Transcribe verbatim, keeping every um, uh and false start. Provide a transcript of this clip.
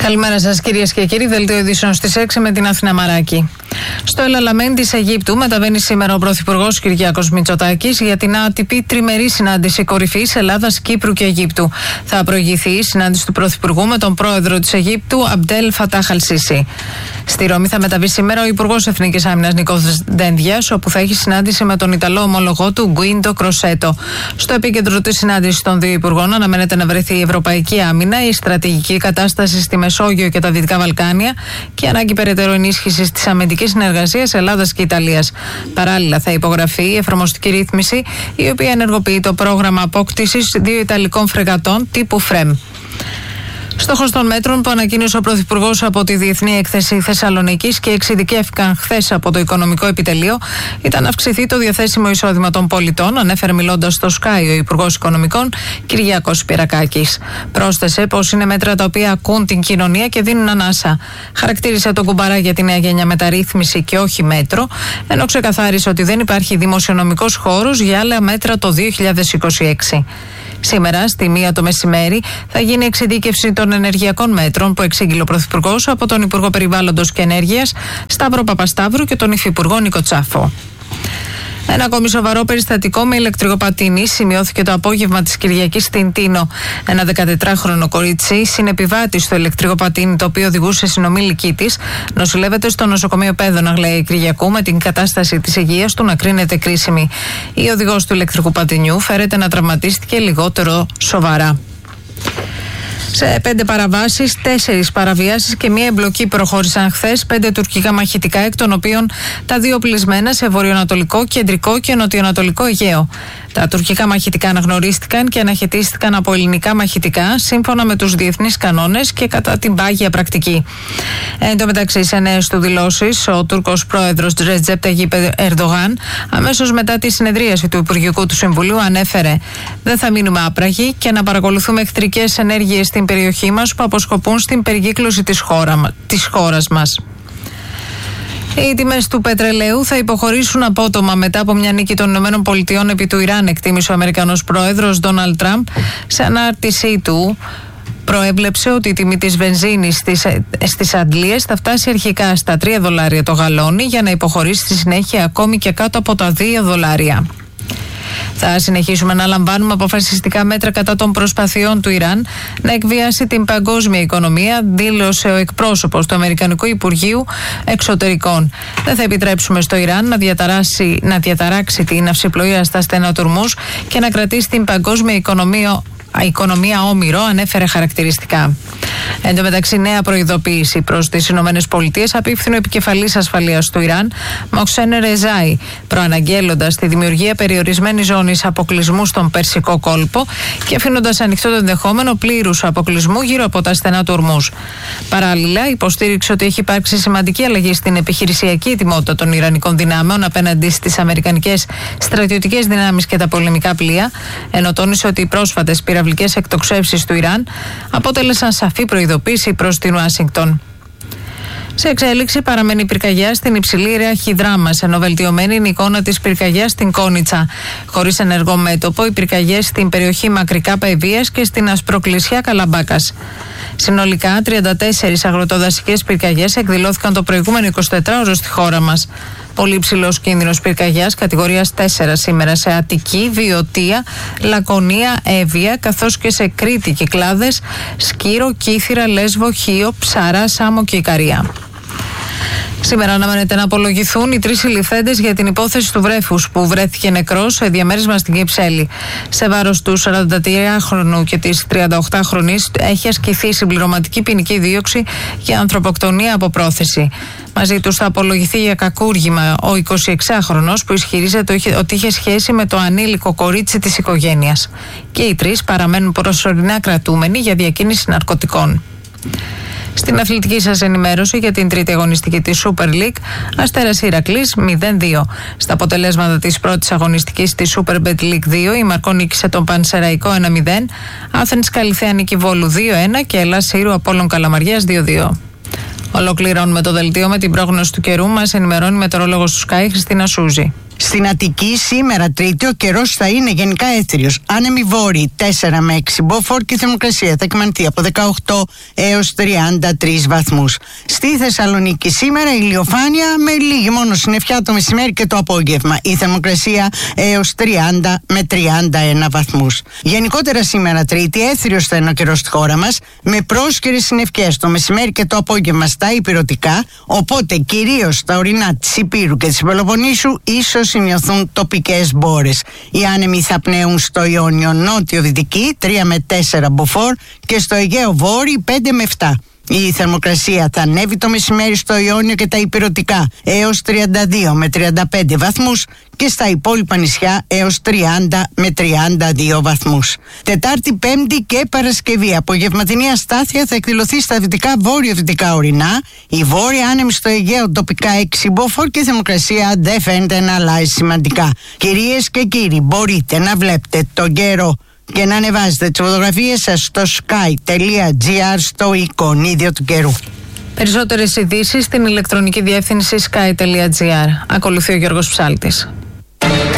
Καλημέρα σας κυρίες και κύριοι, δελτίο ειδήσεων στις έξι με την Αθηνά Μαράκη. Στο Ελαλαμέν της Αιγύπτου μεταβαίνει σήμερα ο Πρωθυπουργός Κυριάκος Μητσοτάκης για την άτυπη τριμερή συνάντηση κορυφής Ελλάδας, Κύπρου και Αιγύπτου. Θα προηγηθεί η συνάντηση του Πρωθυπουργού με τον πρόεδρο της Αιγύπτου, Αμπτέλ Φατάχ Αλ-Σίσι. Στη Ρώμη θα μεταβεί σήμερα ο Υπουργός Εθνικής Άμυνας Νικός Δένδιας, όπου θα έχει συνάντηση με τον Ιταλό ομολογό του Γκουίντο Κροσέτο. Στο επίκεντρο της συνάντησης των δύο υπουργών αναμένεται να βρεθεί η ευρωπαϊκή άμυνα, η στρατηγική κατάσταση στη Μεσόγειο και τα Δυτικά Βαλκάνια και ανάγκη περαιτέρω ενίσχυσης της αμυντικής συνεργασίας Ελλάδας και Ιταλίας. Παράλληλα, θα υπογραφεί η εφαρμοστική ρύθμιση, η οποία ενεργοποιεί το πρόγραμμα απόκτησης δύο Ιταλικών φρεγατών τύπου ΦΡΕΜ. Στόχος των μέτρων που ανακοίνωσε ο Πρωθυπουργός από τη Διεθνή Έκθεση Θεσσαλονίκης και εξειδικεύτηκαν χθες από το Οικονομικό Επιτελείο ήταν να αυξηθεί το διαθέσιμο εισόδημα των πολιτών, ανέφερε μιλώντας στο Sky ο Υπουργός Οικονομικών Κυριάκος Πυρακάκης. Πρόσθεσε πως είναι μέτρα τα οποία ακούν την κοινωνία και δίνουν ανάσα. Χαρακτήρισε τον κουμπαρά για τη νέα γενιά μεταρρύθμιση και όχι μέτρο, ενώ ξεκαθάρισε ότι δεν υπάρχει δημοσιονομικός χώρος για άλλα μέτρα το δύο χιλιάδες είκοσι έξι. Σήμερα, στη μία το μεσημέρι, θα γίνει εξειδίκευση των ενεργειακών μέτρων που εξήγηλε ο Πρωθυπουργός από τον Υπουργό Περιβάλλοντος και Ενέργειας Σταύρο Παπασταύρου και τον Υφυπουργό Νίκο Τσάφο. Ένα ακόμη σοβαρό περιστατικό με ηλεκτρικοπατίνη σημειώθηκε το απόγευμα της Κυριακής στην Τίνο. Ένα δεκατετράχρονο κορίτσι, συνεπιβάτη στο ηλεκτρικοπατίνι το οποίο οδηγούσε συνομήλικη της, νοσηλεύεται στο νοσοκομείο Πέδων Αγλαία Κυριακού με την κατάσταση της υγείας του να κρίνεται κρίσιμη. Η οδηγός του ηλεκτρικού πατινιού φέρεται να τραυματίστηκε λιγότερο σοβαρά. Σε πέντε παραβάσεις, τέσσερις παραβιάσεις και μία εμπλοκή προχώρησαν χθες πέντε τουρκικά μαχητικά, εκ των οποίων τα δύο οπλισμένα σε βορειοανατολικό, κεντρικό και νοτιοανατολικό Αιγαίο. Τα τουρκικά μαχητικά αναγνωρίστηκαν και αναχαιτίστηκαν από ελληνικά μαχητικά σύμφωνα με τους διεθνείς κανόνες και κατά την πάγια πρακτική. Εν τω μεταξύ, σε νέες του δηλώσεις, ο Τούρκος πρόεδρος Ρετζέπ Ταγιπ Ερντογάν, αμέσως μετά τη συνεδρίαση του Υπουργικού του Συμβουλίου, ανέφερε: «Δεν θα μείνουμε άπραγοι και να παρακολουθούμε εχθρικές ενέργειες στην περιοχή μας που αποσκοπούν στην περικύκλωση της, χώρα, της χώρας μας». Οι τιμές του πετρελαίου θα υποχωρήσουν απότομα μετά από μια νίκη των ΗΠΑ επί του Ιράν, εκτίμησε ο Αμερικανός πρόεδρος Ντόναλντ Τραμπ. Σε ανάρτησή του, προέβλεψε ότι η τιμή της βενζίνης στις, στις Αντλίες θα φτάσει αρχικά στα τρία δολάρια το γαλόνι για να υποχωρήσει στη συνέχεια ακόμη και κάτω από τα δύο δολάρια. Θα συνεχίσουμε να λαμβάνουμε αποφασιστικά μέτρα κατά των προσπαθειών του Ιράν να εκβιάσει την παγκόσμια οικονομία, δήλωσε ο εκπρόσωπος του Αμερικανικού Υπουργείου Εξωτερικών. Δεν θα επιτρέψουμε στο Ιράν να, διαταράσει, να διαταράξει την ναυσιπλοεία στα στενά του Ορμούζ και να κρατήσει την παγκόσμια οικονομία Η οικονομία όμηρο, ανέφερε χαρακτηριστικά. Εν τω μεταξύ, νέα προειδοποίηση προς τις Ηνωμένες Πολιτείες απίφθηνε ο επικεφαλής ασφαλείας του Ιράν, Μοχσέν Ρεζάι, προαναγγέλλοντας τη δημιουργία περιορισμένης ζώνης αποκλεισμού στον Περσικό κόλπο και αφήνοντας ανοιχτό το ενδεχόμενο πλήρους αποκλεισμού γύρω από τα στενά του Ορμούζ. Παράλληλα, υποστήριξε ότι έχει υπάρξει σημαντική αλλαγή στην επιχειρησιακή ετοιμότητα των Ιρανικών δυνάμεων απέναντι στις αμερικανικές στρατιωτικές δυνάμεις και τα πολεμικά πλοία, ενώ τόνισε ότι οι πρόσφατες πυραυλικές εκτοξεύσεις του Ιράν αποτέλεσαν σαφή προειδοποίηση προς την Ουάσιγκτον. Σε εξέλιξη παραμένει η πυρκαγιά στην υψηλή ρέαχη Δράμας, ενώ βελτιωμένη είναι η εικόνα της πυρκαγιάς στην Κόνιτσα. Χωρίς ενεργό μέτωπο, οι πυρκαγιές στην περιοχή Μακρικά Παϊβίας και στην Ασπροκλησιά Καλαμπάκας. Συνολικά, τριάντα τέσσερις αγροτοδασικές πυρκαγιές εκδηλώθηκαν το προηγούμενο εικοσιτετράωρο στη χώρα μας. Πολύ υψηλός κίνδυνος πυρκαγιάς κατηγορίας τέσσερα σήμερα σε Αττική, Βιωτία, Λακωνία, Εύβοια, καθώς και σε Κρήτη, Κυκλάδες, Σκύρο, Κύθυρα, Λέσβο, Χίο, Ψαρά, Σάμο και Ικαρία. Σήμερα αναμένεται να απολογηθούν οι τρεις συλληφθέντες για την υπόθεση του βρέφους που βρέθηκε νεκρός σε διαμέρισμα στην Κυψέλη. Σε βάρος του σαραντατριάχρονου και της τριανταοκτάχρονης έχει ασκηθεί συμπληρωματική ποινική δίωξη για ανθρωποκτονία από πρόθεση. Μαζί τους θα απολογηθεί για κακούργημα ο εικοσιεξάχρονος που ισχυρίζεται ότι είχε σχέση με το ανήλικο κορίτσι της οικογένειας. Και οι τρεις παραμένουν προσωρινά κρατούμενοι για διακίνηση ναρκωτικών. Στην αθλητική σας ενημέρωση για την τρίτη αγωνιστική της Super League, Αστέρας Ηρακλής μηδέν δύο. Στα αποτελέσματα της πρώτης αγωνιστικής της Super Bet League δύο, η Μαρκό νίκησε τον Πανσεραϊκό ένα μηδέν, Άθενς Καλυθέα νίκη Βόλου δύο ένα και Ελλάς Σύρου Απόλλων Καλαμαριάς δύο δύο. Ολοκληρώνουμε το δελτίο με την πρόγνωση του καιρού. Μας ενημερώνει η μετεωρολόγος του Sky Χριστίνα Σούζη. Στην Αττική σήμερα Τρίτη ο καιρός θα είναι γενικά έθριος. Άνεμοι βόρειοι τέσσερα με έξι μποφόρ και η θερμοκρασία θα εκμανθεί από δεκαοκτώ έως τριάντα τρεις βαθμούς. Στη Θεσσαλονίκη σήμερα ηλιοφάνεια με λίγη μόνο συννεφιά το μεσημέρι και το απόγευμα. Η θερμοκρασία έως τριάντα με τριάντα ένα βαθμούς. Γενικότερα σήμερα Τρίτη έθριος θα είναι ο καιρός στη χώρα μας με πρόσκαιρες συννεφιές το μεσημέρι και το απόγευμα στα ηπειρωτικά, οπότε κυρίως στα ορεινά της Υπήρου και της Πελοποννήσου ίσως σημειωθούν τοπικές μπόρες. Οι άνεμοι θα πνέουν στο Ιόνιο νότιο-δυτική τρία με τέσσερα μποφόρ και στο Αιγαίο βόρειο πέντε με επτά. Η θερμοκρασία θα ανέβει το μεσημέρι στο Ιόνιο και τα ηπειρωτικά έως τριάντα δύο με τριάντα πέντε βαθμούς και στα υπόλοιπα νησιά έως τριάντα με τριάντα δύο βαθμούς. Τετάρτη, Πέμπτη και Παρασκευή απογευματινή αστάθεια θα εκδηλωθεί στα δυτικά βόρειο-δυτικά ορεινά. Η βόρεια άνεμη στο Αιγαίο τοπικά έξι μποφόρ και η θερμοκρασία δεν φαίνεται να αλλάζει σημαντικά. Κυρίες και κύριοι, μπορείτε να βλέπετε τον καιρό και να ανεβάζετε τις φωτογραφίες σας στο sky τελεία gr στο εικονίδιο του καιρού. Περισσότερες ειδήσεις στην ηλεκτρονική διεύθυνση sky τελεία gr. Ακολουθεί ο Γιώργος Ψάλτης.